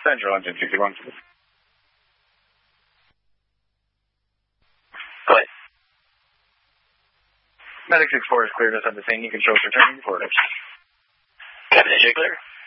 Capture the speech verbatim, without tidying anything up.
Central, engine two two one. Go ahead. Medic six four is cleared us at the scene. You can show us returning before it. Captain, is you clear?